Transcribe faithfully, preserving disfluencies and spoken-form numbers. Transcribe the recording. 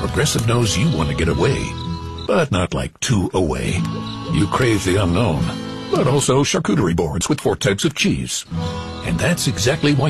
Progressive knows you want to get away, but not like too away. You crave the unknown, but also charcuterie boards with four types of cheese. And that's exactly why